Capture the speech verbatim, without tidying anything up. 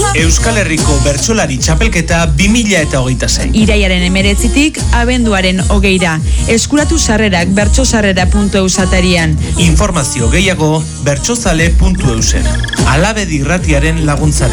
Euskal Herriko Bertsolari Txapelketa bi mila hogeita sei. Iraiaren emeretzitik abenduaren hogeira. Eskuratu sarrerak bertsosarrera puntu eus atarian. Informazio gehiago bertsozale puntu eusen. Alabedi irratiaren laguntzare.